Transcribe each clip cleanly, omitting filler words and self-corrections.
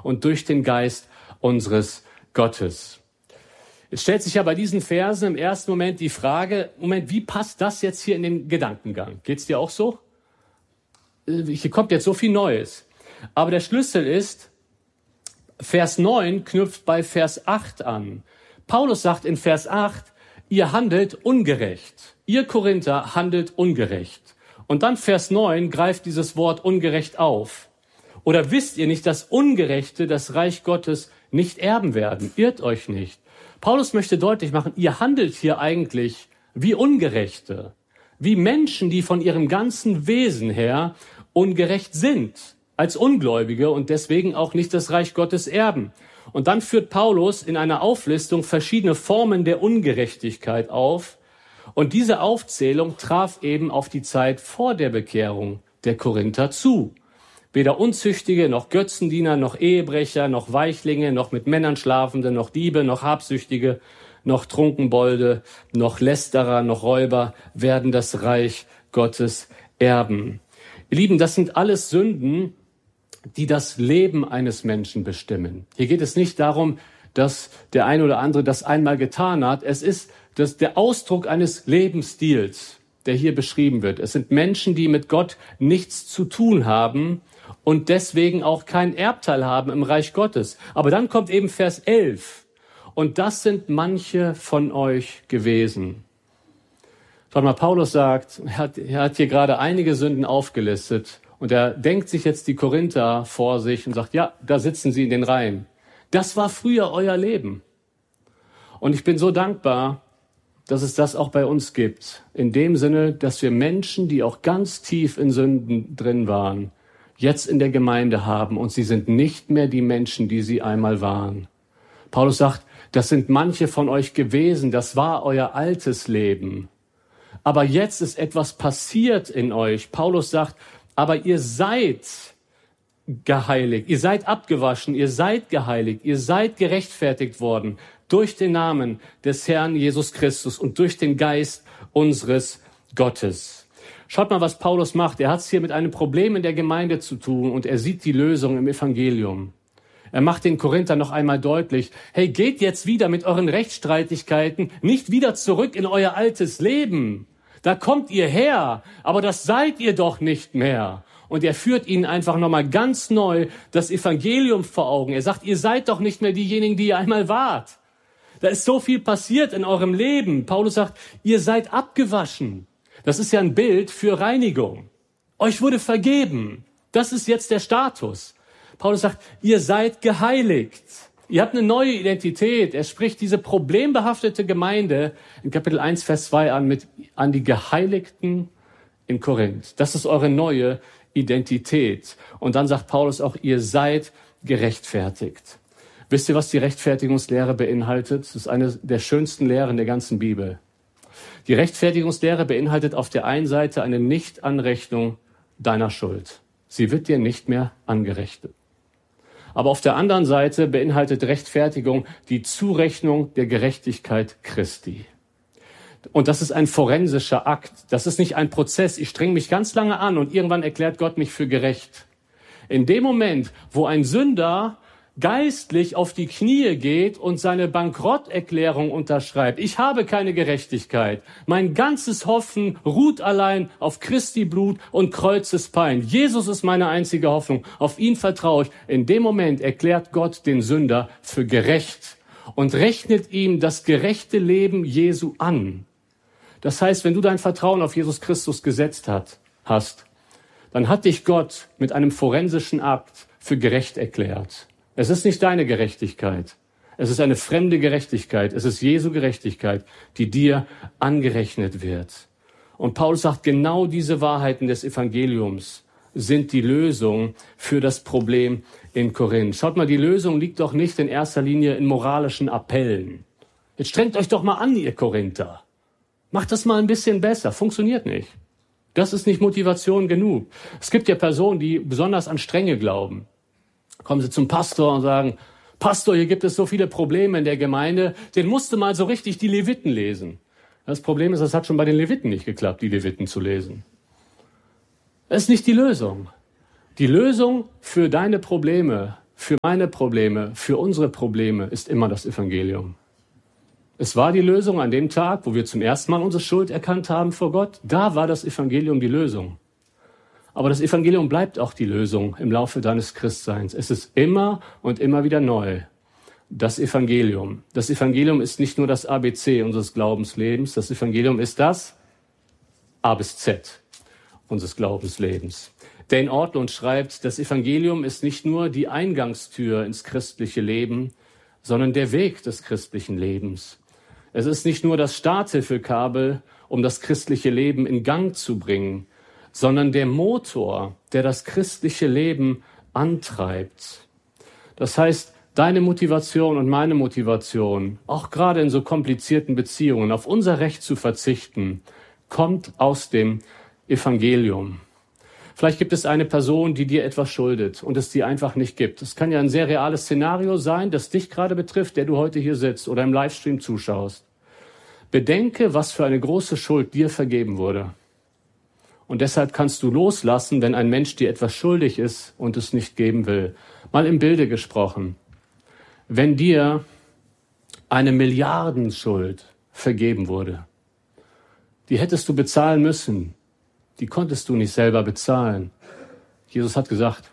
und durch den Geist unseres Gottes. Es stellt sich ja bei diesen Versen im ersten Moment die Frage, wie passt das jetzt hier in den Gedankengang? Geht's dir auch so? Hier kommt jetzt so viel Neues. Aber der Schlüssel ist, Vers 9 knüpft bei Vers 8 an. Paulus sagt in Vers 8, ihr handelt ungerecht. Ihr Korinther handelt ungerecht. Und dann Vers 9 greift dieses Wort ungerecht auf. Oder wisst ihr nicht, dass Ungerechte das Reich Gottes nicht erben werden? Irrt euch nicht. Paulus möchte deutlich machen, ihr handelt hier eigentlich wie Ungerechte, wie Menschen, die von ihrem ganzen Wesen her ungerecht sind, als Ungläubige und deswegen auch nicht das Reich Gottes erben. Und dann führt Paulus in einer Auflistung verschiedene Formen der Ungerechtigkeit auf. Und diese Aufzählung traf eben auf die Zeit vor der Bekehrung der Korinther zu. Weder Unzüchtige, noch Götzendiener, noch Ehebrecher, noch Weichlinge, noch mit Männern Schlafende, noch Diebe, noch Habsüchtige, noch Trunkenbolde, noch Lästerer, noch Räuber werden das Reich Gottes erben. Ihr Lieben, das sind alles Sünden, die das Leben eines Menschen bestimmen. Hier geht es nicht darum, dass der eine oder andere das einmal getan hat. Es ist der Ausdruck eines Lebensstils, der hier beschrieben wird. Es sind Menschen, die mit Gott nichts zu tun haben und deswegen auch keinen Erbteil haben im Reich Gottes. Aber dann kommt eben Vers 11. Und das sind manche von euch gewesen. Schaut mal, Paulus sagt, er hat hier gerade einige Sünden aufgelistet. Und er denkt sich jetzt die Korinther vor sich und sagt, ja, da sitzen sie in den Reihen. Das war früher euer Leben. Und ich bin so dankbar, dass es das auch bei uns gibt. In dem Sinne, dass wir Menschen, die auch ganz tief in Sünden drin waren, jetzt in der Gemeinde haben und sie sind nicht mehr die Menschen, die sie einmal waren. Paulus sagt, das sind manche von euch gewesen, das war euer altes Leben. Aber jetzt ist etwas passiert in euch. Paulus sagt, aber ihr seid geheiligt, ihr seid abgewaschen, ihr seid geheiligt, ihr seid gerechtfertigt worden durch den Namen des Herrn Jesus Christus und durch den Geist unseres Gottes. Schaut mal, was Paulus macht. Er hat es hier mit einem Problem in der Gemeinde zu tun und er sieht die Lösung im Evangelium. Er macht den Korinthern noch einmal deutlich, hey, geht jetzt wieder mit euren Rechtsstreitigkeiten nicht wieder zurück in euer altes Leben. Da kommt ihr her, aber das seid ihr doch nicht mehr. Und er führt ihnen einfach nochmal ganz neu das Evangelium vor Augen. Er sagt, ihr seid doch nicht mehr diejenigen, die ihr einmal wart. Da ist so viel passiert in eurem Leben. Paulus sagt, ihr seid abgewaschen. Das ist ja ein Bild für Reinigung. Euch wurde vergeben. Das ist jetzt der Status. Paulus sagt, ihr seid geheiligt. Ihr habt eine neue Identität. Er spricht diese problembehaftete Gemeinde in Kapitel 1, Vers 2 an die Geheiligten in Korinth. Das ist eure neue Identität. Und dann sagt Paulus auch, ihr seid gerechtfertigt. Wisst ihr, was die Rechtfertigungslehre beinhaltet? Das ist eine der schönsten Lehren der ganzen Bibel. Die Rechtfertigungslehre beinhaltet auf der einen Seite eine Nichtanrechnung deiner Schuld. Sie wird dir nicht mehr angerechnet. Aber auf der anderen Seite beinhaltet Rechtfertigung die Zurechnung der Gerechtigkeit Christi. Und das ist ein forensischer Akt. Das ist nicht ein Prozess. Ich strenge mich ganz lange an und irgendwann erklärt Gott mich für gerecht. In dem Moment, wo ein Sünder geistlich auf die Knie geht und seine Bankrotterklärung unterschreibt. Ich habe keine Gerechtigkeit. Mein ganzes Hoffen ruht allein auf Christi Blut und Kreuzespein. Jesus ist meine einzige Hoffnung. Auf ihn vertraue ich. In dem Moment erklärt Gott den Sünder für gerecht und rechnet ihm das gerechte Leben Jesu an. Das heißt, wenn du dein Vertrauen auf Jesus Christus gesetzt hast, dann hat dich Gott mit einem forensischen Akt für gerecht erklärt. Es ist nicht deine Gerechtigkeit. Es ist eine fremde Gerechtigkeit. Es ist Jesu Gerechtigkeit, die dir angerechnet wird. Und Paulus sagt, genau diese Wahrheiten des Evangeliums sind die Lösung für das Problem in Korinth. Schaut mal, die Lösung liegt doch nicht in erster Linie in moralischen Appellen. Jetzt strengt euch doch mal an, ihr Korinther. Macht das mal ein bisschen besser. Funktioniert nicht. Das ist nicht Motivation genug. Es gibt ja Personen, die besonders an Strenge glauben. Kommen sie zum Pastor und sagen, Pastor, hier gibt es so viele Probleme in der Gemeinde, den musst du mal so richtig die Leviten lesen. Das Problem ist, es hat schon bei den Leviten nicht geklappt, die Leviten zu lesen. Das ist nicht die Lösung. Die Lösung für deine Probleme, für meine Probleme, für unsere Probleme ist immer das Evangelium. Es war die Lösung an dem Tag, wo wir zum ersten Mal unsere Schuld erkannt haben vor Gott. Da war das Evangelium die Lösung. Aber das Evangelium bleibt auch die Lösung im Laufe deines Christseins. Es ist immer und immer wieder neu. Das Evangelium. Das Evangelium ist nicht nur das ABC unseres Glaubenslebens. Das Evangelium ist das A bis Z unseres Glaubenslebens. Dane Ortlund schreibt, das Evangelium ist nicht nur die Eingangstür ins christliche Leben, sondern der Weg des christlichen Lebens. Es ist nicht nur das Starthilfekabel, um das christliche Leben in Gang zu bringen, sondern der Motor, der das christliche Leben antreibt. Das heißt, deine Motivation und meine Motivation, auch gerade in so komplizierten Beziehungen, auf unser Recht zu verzichten, kommt aus dem Evangelium. Vielleicht gibt es eine Person, die dir etwas schuldet und es dir einfach nicht gibt. Es kann ja ein sehr reales Szenario sein, das dich gerade betrifft, der du heute hier sitzt oder im Livestream zuschaust. Bedenke, was für eine große Schuld dir vergeben wurde. Und deshalb kannst du loslassen, wenn ein Mensch dir etwas schuldig ist und es nicht geben will. Mal im Bilde gesprochen. Wenn dir eine Milliardenschuld vergeben wurde, die hättest du bezahlen müssen. Die konntest du nicht selber bezahlen. Jesus hat gesagt,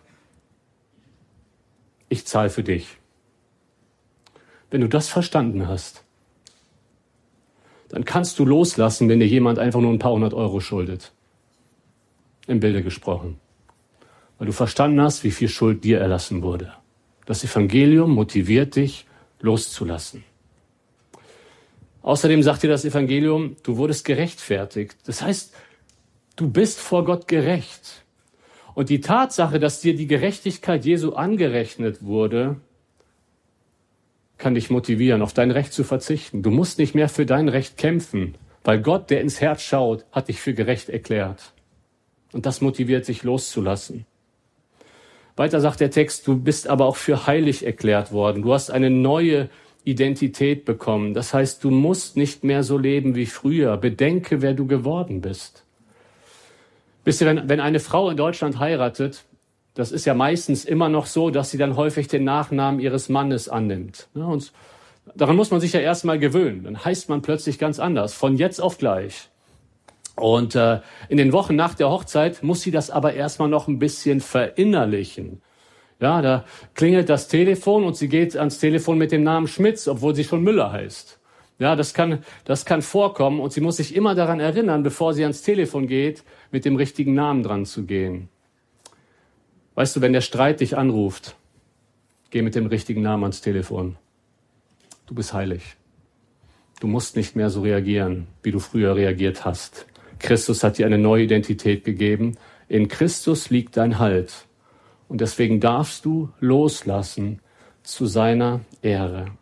ich zahle für dich. Wenn du das verstanden hast, dann kannst du loslassen, wenn dir jemand einfach nur ein paar hundert Euro schuldet. Im Bilde gesprochen. Weil du verstanden hast, wie viel Schuld dir erlassen wurde. Das Evangelium motiviert dich, loszulassen. Außerdem sagt dir das Evangelium, du wurdest gerechtfertigt. Das heißt, du bist vor Gott gerecht. Und die Tatsache, dass dir die Gerechtigkeit Jesu angerechnet wurde, kann dich motivieren, auf dein Recht zu verzichten. Du musst nicht mehr für dein Recht kämpfen, weil Gott, der ins Herz schaut, hat dich für gerecht erklärt. Und das motiviert dich loszulassen. Weiter sagt der Text, du bist aber auch für heilig erklärt worden. Du hast eine neue Identität bekommen. Das heißt, du musst nicht mehr so leben wie früher. Bedenke, wer du geworden bist. Wisst ihr, wenn eine Frau in Deutschland heiratet, das ist ja meistens immer noch so, dass sie dann häufig den Nachnamen ihres Mannes annimmt. Ja, und daran muss man sich ja erstmal gewöhnen. Dann heißt man plötzlich ganz anders, von jetzt auf gleich. Und in den Wochen nach der Hochzeit muss sie das aber erstmal noch ein bisschen verinnerlichen. Ja, da klingelt das Telefon und sie geht ans Telefon mit dem Namen Schmitz, obwohl sie schon Müller heißt. Ja, das kann vorkommen und sie muss sich immer daran erinnern, bevor sie ans Telefon geht, mit dem richtigen Namen dran zu gehen. Weißt du, wenn der Streit dich anruft, geh mit dem richtigen Namen ans Telefon. Du bist heilig. Du musst nicht mehr so reagieren, wie du früher reagiert hast. Christus hat dir eine neue Identität gegeben. In Christus liegt dein Halt. Und deswegen darfst du loslassen zu seiner Ehre.